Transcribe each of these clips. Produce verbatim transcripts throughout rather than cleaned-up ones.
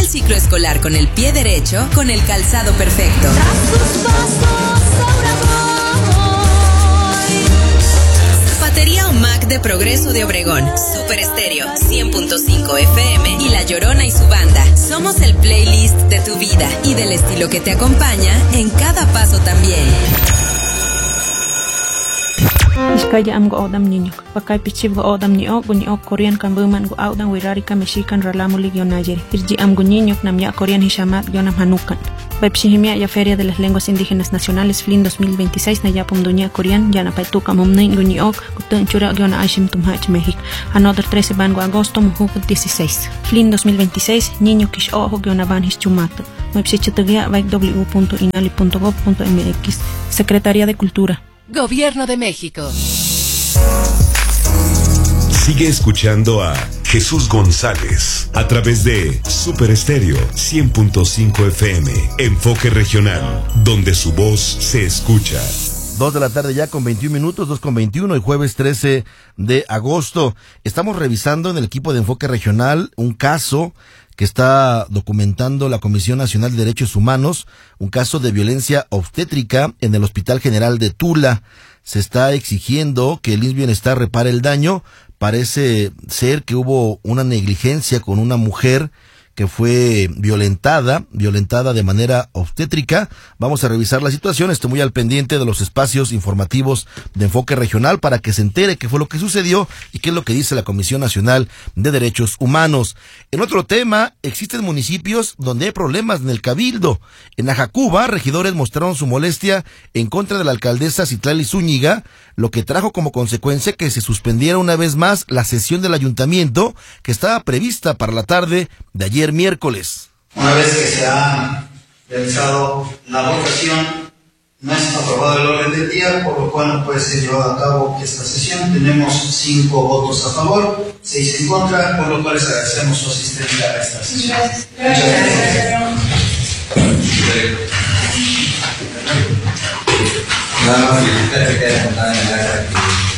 al ciclo escolar con el pie derecho, con el calzado perfecto. Zapatería Omac de Progreso de Obregón, Super Estéreo, cien punto cinco F M y La Llorona y su banda. Somos el playlist de tu vida y del estilo que te acompaña en cada paso también. Iskaya am go odam niño, pakay pichib go odam niño, guño Korean kan buman go audan wirari ka mexican ralamu ligio nayer. Irji am go niño nam ya Korean hishamat yonam hanukan. Baipshihimia ya Feria de las Lenguas Indígenas Nacionales F L I N dos mil veintiséis na yapum dunia Korean yana paituka momnin guño kutun chura yona aishim tumhach México. Another trece bango agosto mujuk dieciséis. F L I N dos mil veintiséis niño kish ojo yona van hischumato. Baipshichatagia baik w punto inali punto gov punto m x. Secretaría de Cultura. Gobierno de México. Sigue escuchando a Jesús González a través de Super Estéreo cien punto cinco F M. Enfoque regional, donde su voz se escucha. Dos de la tarde ya con veintiún minutos, dos con veintiuno, el jueves trece de agosto. Estamos revisando en el equipo de Enfoque Regional un caso que está documentando la Comisión Nacional de Derechos Humanos, un caso de violencia obstétrica en el Hospital General de Tula. Se está exigiendo que el I M S S Bienestar repare el daño. Parece ser que hubo una negligencia con una mujer que fue violentada, violentada de manera obstétrica. Vamos a revisar la situación. Estoy muy al pendiente de los espacios informativos de Enfoque Regional para que se entere qué fue lo que sucedió y qué es lo que dice la Comisión Nacional de Derechos Humanos. En otro tema, existen municipios donde hay problemas en el Cabildo. En Ajacuba, regidores mostraron su molestia en contra de la alcaldesa Citlali Zúñiga, lo que trajo como consecuencia que se suspendiera una vez más la sesión del ayuntamiento que estaba prevista para la tarde de ayer miércoles. Una vez que se ha realizado la votación, no está aprobado el orden del día, por lo cual no puede ser llevada a cabo esta sesión. Tenemos cinco votos a favor, seis en contra, por lo cual les agradecemos su asistencia a esta sesión. Gracias. Muchas gracias. Nada más felicitar que quede contada en el acta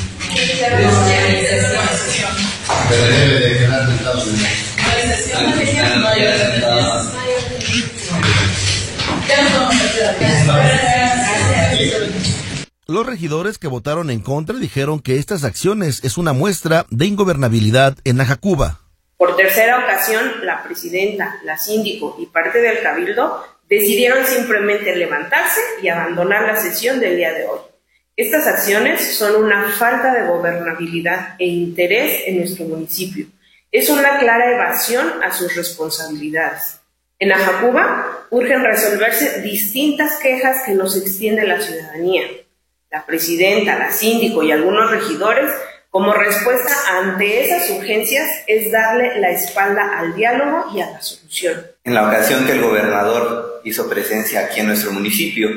que pero debe de quedar sentado en el Los regidores que votaron en contra dijeron que estas acciones es una muestra de ingobernabilidad en Ajacuba. Por tercera ocasión, la presidenta, la síndico y parte del cabildo decidieron simplemente levantarse y abandonar la sesión del día de hoy. Estas acciones son una falta de gobernabilidad e interés en nuestro municipio. Es una clara evasión a sus responsabilidades. En Ajacuba urgen resolverse distintas quejas que nos extiende la ciudadanía. La presidenta, la síndico y algunos regidores, como respuesta ante esas urgencias, es darle la espalda al diálogo y a la solución. En la ocasión que el gobernador hizo presencia aquí en nuestro municipio,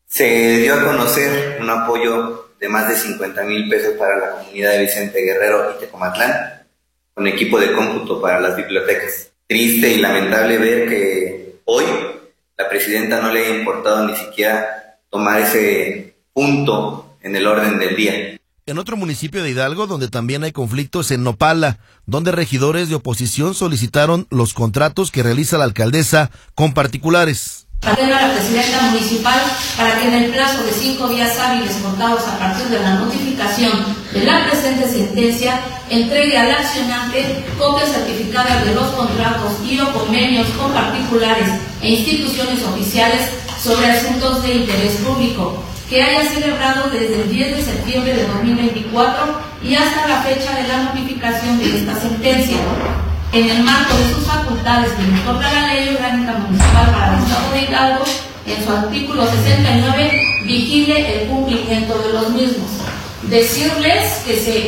se dio a conocer un apoyo de más de cincuenta mil pesos para la comunidad de Vicente Guerrero y Tecomatlán, con equipo de cómputo para las bibliotecas. Triste y lamentable ver que hoy la presidenta no le ha importado ni siquiera tomar ese punto en el orden del día. En otro municipio de Hidalgo, donde también hay conflictos, en Nopala, donde regidores de oposición solicitaron los contratos que realiza la alcaldesa con particulares. Ordeno a la presidenta municipal para que en el plazo de cinco días hábiles contados a partir de la notificación de la presente sentencia entregue al accionante copias certificadas de los contratos y o convenios con particulares e instituciones oficiales sobre asuntos de interés público que haya celebrado desde el diez de septiembre de dos mil veinticuatro y hasta la fecha de la notificación de esta sentencia, en el marco de sus facultades que nos otorga la Ley Orgánica Municipal para el Estado de Hidalgo, en su artículo sesenta y nueve, vigile el cumplimiento de los mismos. Decirles que se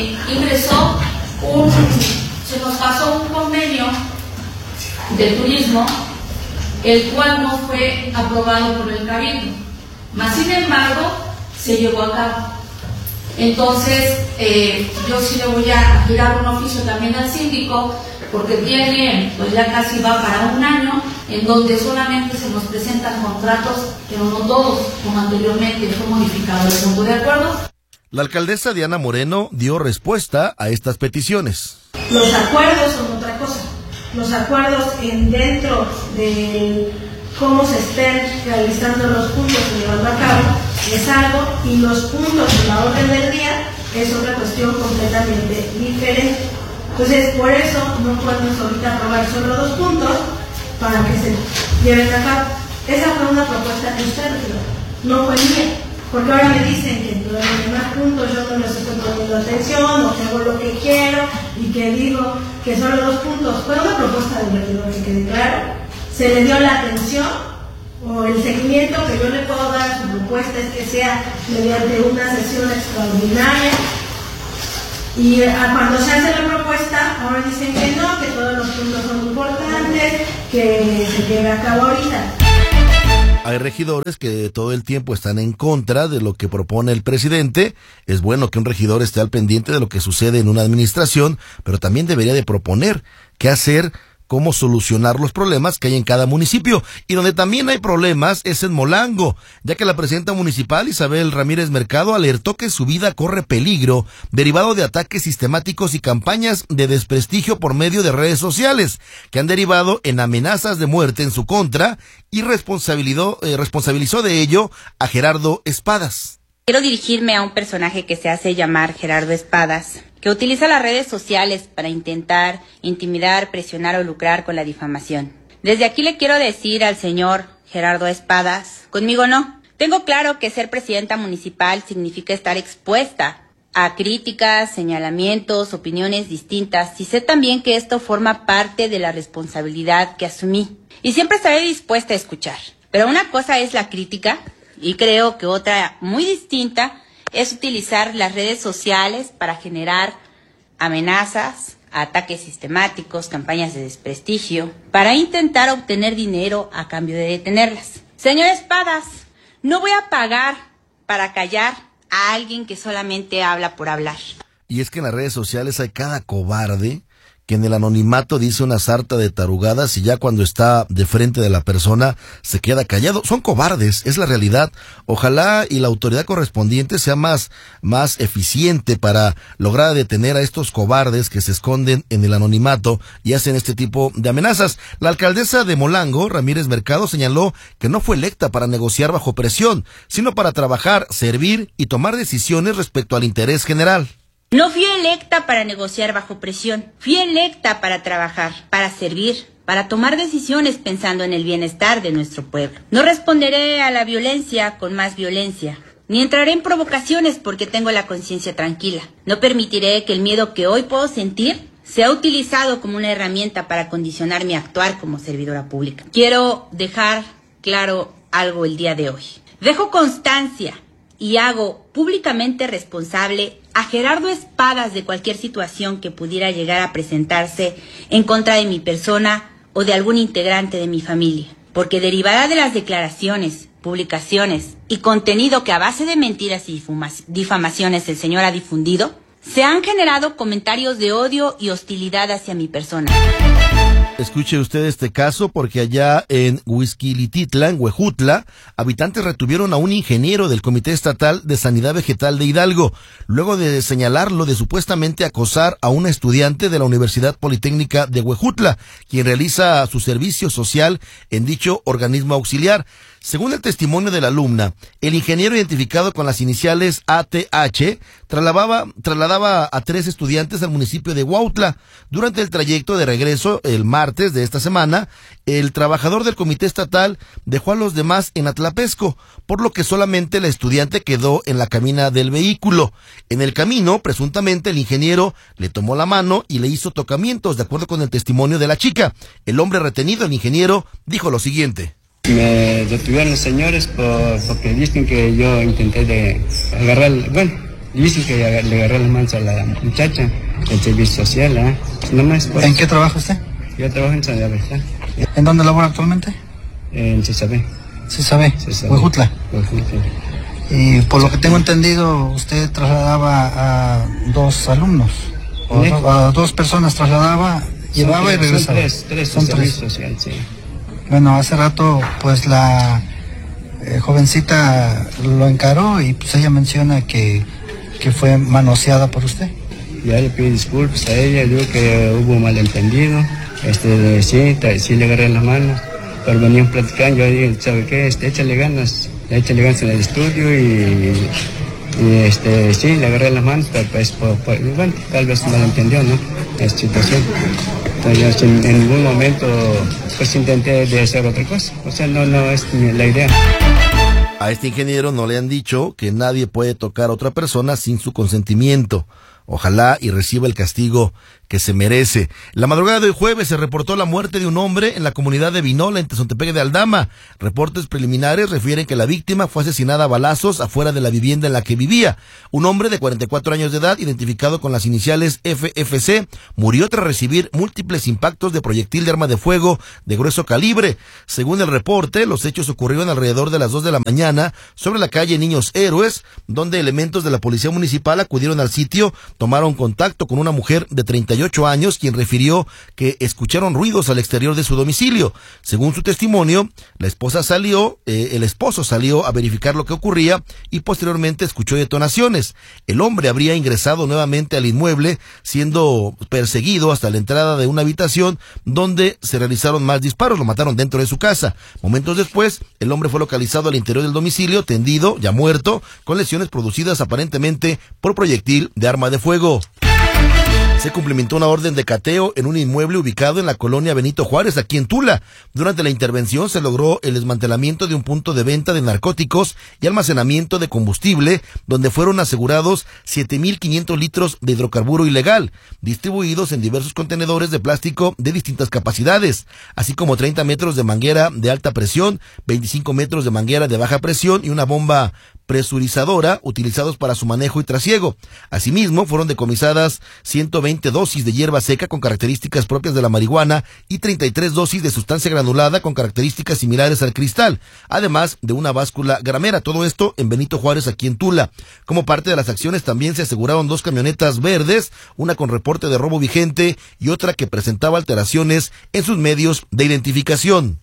ingresó un, se nos pasó un convenio de turismo, el cual no fue aprobado por el Cabildo, mas sin embargo se llevó a cabo. Entonces, eh, yo sí le voy a girar un oficio también al síndico, porque tiene, pues ya casi va para un año, en donde solamente se nos presentan contratos, pero no todos, como anteriormente fue modificado. ¿Estamos de acuerdo? La alcaldesa Diana Moreno dio respuesta a estas peticiones. Los acuerdos son otra cosa. los acuerdos en dentro de cómo se estén realizando los puntos y llevando a cabo es algo, y los puntos de la orden del día es otra cuestión completamente diferente. Entonces, por eso no podemos ahorita aprobar solo dos puntos para que se lleven a cabo. Esa fue una propuesta que usted retiró, no fue mía, porque ahora me dicen que los demás puntos yo no les estoy poniendo atención, o que hago lo que quiero, y que digo que solo dos puntos. Fue una propuesta de regidor, que quede claro. Se le dio la atención o el seguimiento que yo le puedo dar a su propuesta es que sea mediante una sesión extraordinaria, y a, cuando se hace la propuesta ahora dicen que no, que todos los puntos son importantes, que se lleve a cabo ahorita. Hay regidores que todo el tiempo están en contra de lo que propone el presidente. Es bueno que un regidor esté al pendiente de lo que sucede en una administración, pero también debería de proponer qué hacer, cómo solucionar los problemas que hay en cada municipio. Y donde también hay problemas es en Molango, ya que la presidenta municipal Isabel Ramírez Mercado alertó que su vida corre peligro derivado de ataques sistemáticos y campañas de desprestigio por medio de redes sociales, que han derivado en amenazas de muerte en su contra, y responsabilizó, eh, responsabilizó de ello a Gerardo Espadas. Quiero dirigirme a un personaje que se hace llamar Gerardo Espadas, que utiliza las redes sociales para intentar intimidar, presionar o lucrar con la difamación. Desde aquí le quiero decir al señor Gerardo Espadas, conmigo no. Tengo claro que ser presidenta municipal significa estar expuesta a críticas, señalamientos, opiniones distintas, y sé también que esto forma parte de la responsabilidad que asumí. Y siempre estaré dispuesta a escuchar. Pero una cosa es la crítica, y creo que otra muy distinta es utilizar las redes sociales para generar amenazas, ataques sistemáticos, campañas de desprestigio, para intentar obtener dinero a cambio de detenerlas. Señor Espadas, no voy a pagar para callar a alguien que solamente habla por hablar. Y es que en las redes sociales hay cada cobarde que en el anonimato dice una sarta de tarugadas y ya cuando está de frente de la persona se queda callado. Son cobardes, es la realidad. Ojalá y la autoridad correspondiente sea más, más eficiente para lograr detener a estos cobardes que se esconden en el anonimato y hacen este tipo de amenazas. La alcaldesa de Molango, Ramírez Mercado, señaló que no fue electa para negociar bajo presión, sino para trabajar, servir y tomar decisiones respecto al interés general. No fui electa para negociar bajo presión, fui electa para trabajar, para servir, para tomar decisiones pensando en el bienestar de nuestro pueblo. No responderé a la violencia con más violencia, ni entraré en provocaciones porque tengo la conciencia tranquila. No permitiré que el miedo que hoy puedo sentir sea utilizado como una herramienta para condicionar mi actuar como servidora pública. Quiero dejar claro algo el día de hoy. Dejo constancia y hago públicamente responsable a Gerardo Espadas de cualquier situación que pudiera llegar a presentarse en contra de mi persona o de algún integrante de mi familia, porque derivada de las declaraciones, publicaciones y contenido que a base de mentiras y difamaciones el señor ha difundido, se han generado comentarios de odio y hostilidad hacia mi persona. Escuche usted este caso porque allá en Huizquilititla, en Huejutla, habitantes retuvieron a un ingeniero del Comité Estatal de Sanidad Vegetal de Hidalgo, luego de señalarlo de supuestamente acosar a una estudiante de la Universidad Politécnica de Huejutla, quien realiza su servicio social en dicho organismo auxiliar. Según el testimonio de la alumna, el ingeniero, identificado con las iniciales A T H, trasladaba, trasladaba a tres estudiantes al municipio de Huautla. Durante el trayecto de regreso, el martes de esta semana, el trabajador del comité estatal dejó a los demás en Atlapesco, por lo que solamente la estudiante quedó en la cabina del vehículo. En el camino, presuntamente, el ingeniero le tomó la mano y le hizo tocamientos, de acuerdo con el testimonio de la chica. El hombre retenido, el ingeniero, dijo lo siguiente. Me detuvieron los señores por, porque dicen que yo intenté de agarrar, bueno, dicen que le agarré las manos a la muchacha del servicio social, ¿eh? No más por ¿En eso. qué trabaja usted? Yo trabajo en Sanidad Vegetal. ¿En dónde labora actualmente? En Cesabé. Cesabé, Huejutla. Huejutla. Y por lo que tengo entendido, usted trasladaba a dos alumnos, o ¿Eh? do, a dos personas trasladaba, llevaba tres, y regresaba. Son tres, tres Son tres. social, sí. Bueno, hace rato pues la eh, jovencita lo encaró y pues ella menciona que, que fue manoseada por usted. Ya le pido disculpas a ella, digo que hubo malentendido, este, sí, sí le agarré la mano, pero venían platicando, yo dije, ¿sabe qué? Este, échale ganas, échale ganas en el estudio y, y este, sí, le agarré la mano, pero pues, por, por, bueno, tal vez no lo entendió, ¿no? Esta situación. Entonces, yo en, en ningún momento, pues intenté de hacer otra cosa, o sea, no, no es la idea. A este ingeniero no le han dicho que nadie puede tocar a otra persona sin su consentimiento. Ojalá y reciba el castigo que se merece. La madrugada de hoy jueves se reportó la muerte de un hombre en la comunidad de Vinola, en Tezontepec de Aldama. Reportes preliminares refieren que la víctima fue asesinada a balazos afuera de la vivienda en la que vivía. Un hombre de cuarenta y cuatro años de edad, identificado con las iniciales F F C, murió tras recibir múltiples impactos de proyectil de arma de fuego de grueso calibre. Según el reporte, los hechos ocurrieron alrededor de las dos de la mañana sobre la calle Niños Héroes, donde elementos de la policía municipal acudieron al sitio, tomaron contacto con una mujer de treinta y ocho años, quien refirió que escucharon ruidos al exterior de su domicilio. Según su testimonio, la esposa salió, eh, el esposo salió a verificar lo que ocurría y posteriormente escuchó detonaciones. El hombre habría ingresado nuevamente al inmueble, siendo perseguido hasta la entrada de una habitación donde se realizaron más disparos. Lo mataron dentro de su casa. Momentos después, el hombre fue localizado al interior del domicilio, tendido, ya muerto, con lesiones producidas aparentemente por proyectil de arma de fuego. Se cumplimentó una orden de cateo en un inmueble ubicado en la colonia Benito Juárez, aquí en Tula. Durante la intervención se logró el desmantelamiento de un punto de venta de narcóticos y almacenamiento de combustible, donde fueron asegurados siete mil quinientos litros de hidrocarburo ilegal, distribuidos en diversos contenedores de plástico de distintas capacidades, así como treinta metros de manguera de alta presión, veinticinco metros de manguera de baja presión y una bomba presurizadora utilizados para su manejo y trasiego. Asimismo, fueron decomisadas ciento veinte dosis de hierba seca con características propias de la marihuana y treinta y tres dosis de sustancia granulada con características similares al cristal, además de una báscula gramera. Todo esto en Benito Juárez, aquí en Tula. Como parte de las acciones también se aseguraron dos camionetas verdes, una con reporte de robo vigente y otra que presentaba alteraciones en sus medios de identificación.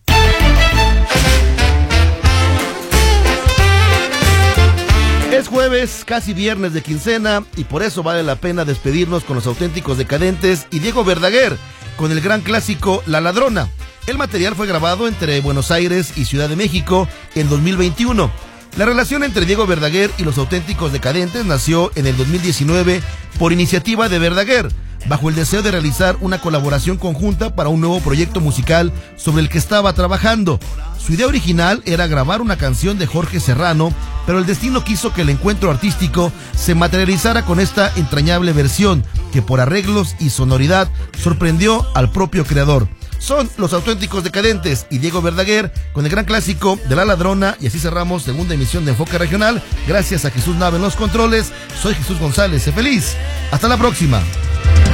Es jueves, casi viernes de quincena, y por eso vale la pena despedirnos con los Auténticos Decadentes y Diego Verdaguer con el gran clásico La Ladrona. El material fue grabado entre Buenos Aires y Ciudad de México en dos mil veintiuno. La relación entre Diego Verdaguer y los Auténticos Decadentes nació en el dos mil diecinueve por iniciativa de Verdaguer, bajo el deseo de realizar una colaboración conjunta para un nuevo proyecto musical sobre el que estaba trabajando. Su idea original era grabar una canción de Jorge Serrano, pero el destino quiso que el encuentro artístico se materializara con esta entrañable versión, que por arreglos y sonoridad sorprendió al propio creador. Son los Auténticos Decadentes y Diego Verdaguer con el gran clásico de La Ladrona, y así cerramos segunda emisión de Enfoque Regional. Gracias a Jesús Nava en los controles. Soy Jesús González. Sé feliz. Hasta la próxima.